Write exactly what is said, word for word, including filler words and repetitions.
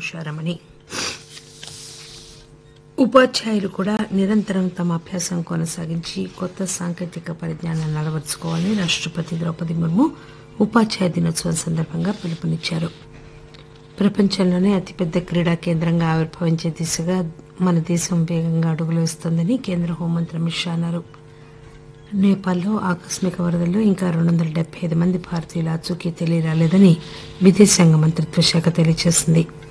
ఉషారమణి. ఉపాధ్యాయులు కూడా నిరంతరం తమ అభ్యాసం కొనసాగించి కొత్త సాంకేతిక పరిజ్ఞానాన్ని అలవరుచుకోవాలని రాష్టపతి ద్రౌపది ముర్ము ఉపాధ్యాయ దినోత్సవం సందర్భంగా పిలుపునిచ్చారు. ప్రపంచంలోనే అతిపెద్ద క్రీడా కేంద్రంగా ఆవిర్భవించే దిశగా మన దేశం వేగంగా అడుగులు వేస్తోందని కేంద్ర హోంమంత్రి అమిత్ షా అన్నారు. నేపాల్లో ఆకస్మిక వరదల్లో ఇంకా రెండు వందల డెబ్బై ఐదు మంది భారతీయుల ఆచూకీ తెలియరాలేదని విదేశాంగ మంత్రిత్వ శాఖ తెలియజేసింది.